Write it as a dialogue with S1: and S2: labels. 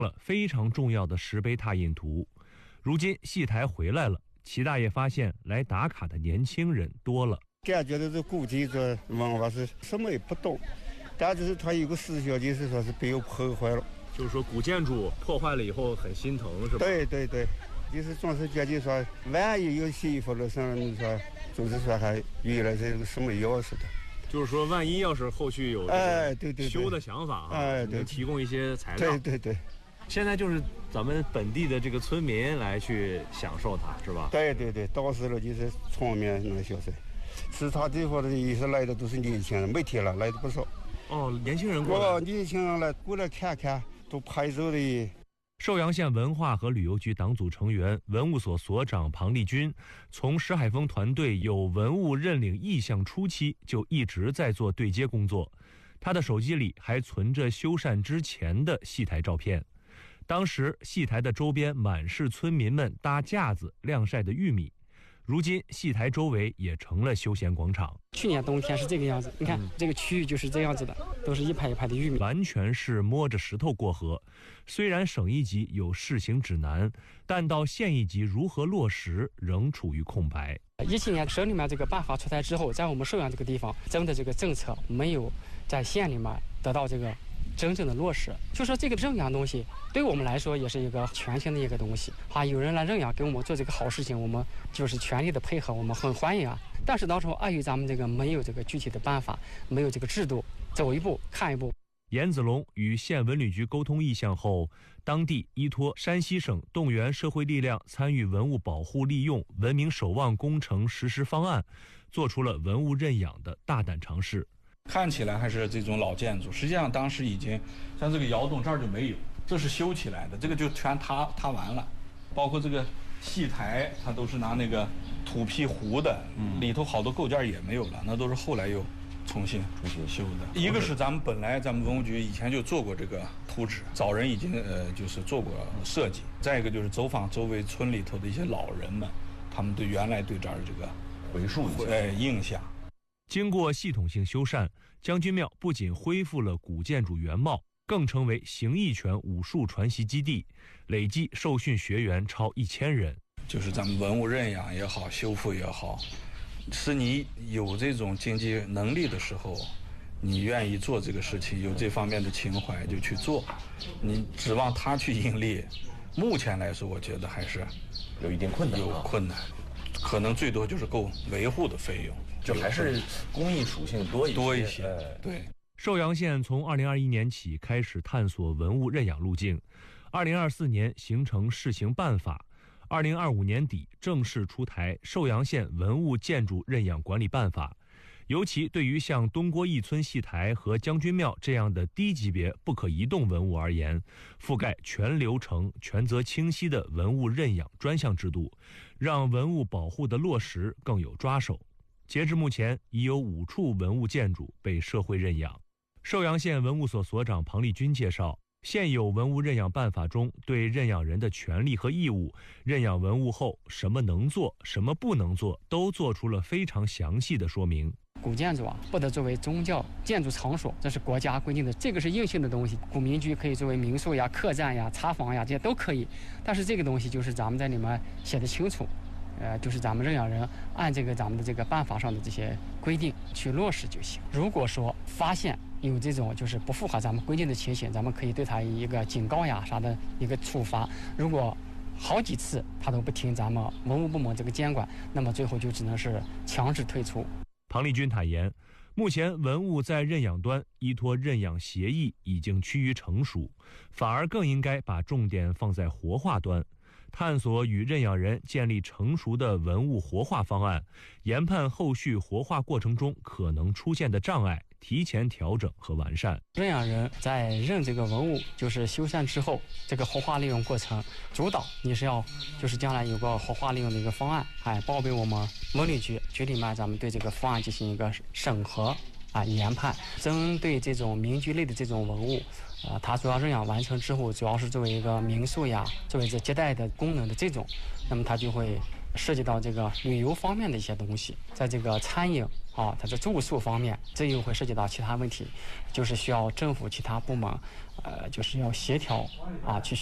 S1: 了非常重要的石碑拓印图。如今戏台回来了，齐大爷发现来打卡的年轻人多了。
S2: 感觉到这古迹这文化是什么也不懂，但就是它有个思想，就是说是被我破坏了。
S1: 就是说古建筑破坏了以后很心疼，是吧？
S2: 对对对，就是总是觉得说，万一有幸福了什么，说就是说还原来这个什么样似的。
S1: 就是说，万一要是后续有
S2: 对
S1: 修的想法能提供一些材
S2: 料。对。
S1: 现在就是咱们本地的这个村民来去享受它，是吧？
S2: 对，到时候就是村民能享受。其他地方的也是来的都是年轻人，每天来的不少。
S1: 哦，年轻人过来。
S2: 年轻人过来看看，都拍照的。
S1: 寿阳县文化和旅游局党组成员、文物所所长庞立军，从石海峰团队有文物认领意向初期就一直在做对接工作。他的手机里还存着修缮之前的戏台照片。当时戏台的周边满是村民们搭架子晾晒的玉米，如今戏台周围也成了休闲广场。
S3: 去年冬天是这个样子，你看这个区域就是这样子的，都是一排一排的玉米，
S1: 完全是摸着石头过河。虽然省一级有试行指南，但到县一级如何落实仍处于空白。
S3: 17年省里面这个办法出台之后，在我们寿阳这个地方，咱们的这个政策没有在县里面得到这个真正的落实。就说这个认养东西对我们来说也是一个全新的一个东西有人来认养给我们做这个好事情，我们就是全力的配合，我们很欢迎但是当初碍于咱们这个没有这个具体的办法，没有这个制度，走一步看一步。
S1: 严子龙与县文旅局沟通意向后，当地依托山西省动员社会力量参与文物保护利用文明守望工程实施方案，做出了文物认养的大胆尝试。
S4: 看起来还是这种老建筑，实际上当时已经像这个窑洞这儿就没有，这是修起来的，这个就全塌完了。包括这个戏台，它都是拿那个土坯糊的，里头好多构件也没有了，那都是后来又重新修的。一个是咱们文物局以前就做过这个图纸，早人已经就是做过设计。再一个就是走访周围村里头的一些老人们，他们原来对这儿这个
S5: 回溯
S4: 印象。
S1: 经过系统性修缮，将军庙不仅恢复了古建筑原貌，更成为形意拳武术传习基地，累计受训学员超1000人。
S4: 就是咱们文物认养也好，修复也好，是你有这种经济能力的时候，你愿意做这个事情，有这方面的情怀就去做。你指望他去盈利，目前来说我觉得还是
S5: 有一定困难，
S4: 可能最多就是够维护的费用，
S5: 就还是公益属性多一些。
S4: 对。
S1: 寿阳县从2021年起开始探索文物认养路径，2024年形成试行办法，2025年底正式出台寿阳县文物建筑认养管理办法。尤其对于像东郭义村戏台和将军庙这样的低级别不可移动文物而言，覆盖全流程、权责清晰的文物认养专项制度，让文物保护的落实更有抓手。截至目前，已有5处文物建筑被社会认养。寿阳县文物所所长庞立军介绍，现有文物认养办法中对认养人的权利和义务、认养文物后什么能做、什么不能做，都做出了非常详细的说明。
S3: 古建筑不得作为宗教建筑场所，这是国家规定的，这个是硬性的东西。古民居可以作为民宿呀、客栈呀、茶房呀，这些都可以。但是这个东西就是咱们在里面写的清楚，就是咱们认养人按这个咱们的这个办法上的这些规定去落实就行。如果说发现有这种就是不符合咱们规定的情形，咱们可以对他一个警告呀啥的一个处罚。如果好几次他都不听咱们文物部门这个监管，那么最后就只能是强制退出。
S1: 庞立军坦言，目前文物在认养端依托认养协议已经趋于成熟，反而更应该把重点放在活化端，探索与认养人建立成熟的文物活化方案，研判后续活化过程中可能出现的障碍，提前调整和完善。
S3: 认养人在认这个文物就是修缮之后，这个活化利用过程主导你是要就是将来有个活化利用的一个方案，报给我们文旅局里面，咱们对这个方案进行一个审核研判。针对这种民居类的这种文物它主要认养完成之后，主要是作为一个民宿呀，作为这接待的功能的这种，那么它就会涉及到这个旅游方面的一些东西，在这个餐饮啊，它的住宿方面，这又会涉及到其他问题，就是需要政府其他部门，就是要协调啊，去